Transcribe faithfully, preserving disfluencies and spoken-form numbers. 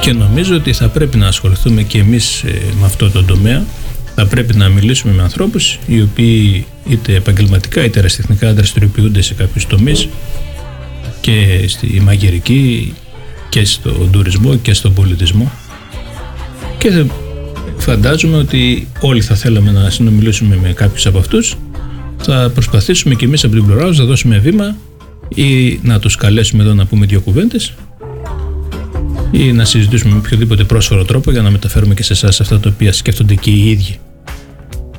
Και νομίζω ότι θα πρέπει να ασχοληθούμε και εμείς με αυτό το τομέα. Θα πρέπει να μιλήσουμε με ανθρώπους οι οποίοι είτε επαγγελματικά είτε αεραστεχνικά δραστηριοποιούνται σε κάποιους τομείς, και στη μαγειρική και στον τουρισμό και στον πολιτισμό, και φαντάζομαι ότι όλοι θα θέλαμε να συνομιλήσουμε με κάποιους από αυτούς. Θα προσπαθήσουμε και εμείς από την πλευρά μας να δώσουμε βήμα, ή να τους καλέσουμε εδώ να πούμε δύο κουβέντες, ή να συζητήσουμε με οποιοδήποτε πρόσφορο τρόπο για να μεταφέρουμε και σε εσάς αυτά τα οποία σκέφτονται και οι ίδιοι.